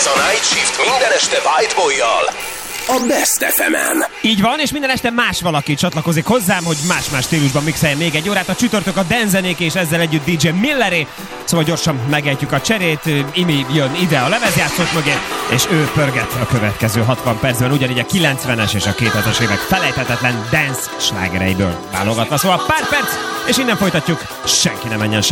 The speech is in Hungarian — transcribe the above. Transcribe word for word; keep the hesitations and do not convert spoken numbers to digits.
Ez a Night Shift minden este White Boy-jal a Best ef emen. Így van, és minden este más valaki csatlakozik hozzám, hogy más-más stílusban mixeljen még egy órát. A csütörtök a Denzenék, és ezzel együtt dé dzsé Milleré. Szóval gyorsan megejtjük a cserét. Imi jön ide a lemezjátszók mögé, és ő pörget a következő hatvan percben, ugyanígy a kilencvenes és a kétezres évek felejthetetlen dance slágereiből válogatva. Szóval pár perc, és innen folytatjuk. Senki ne menjen se.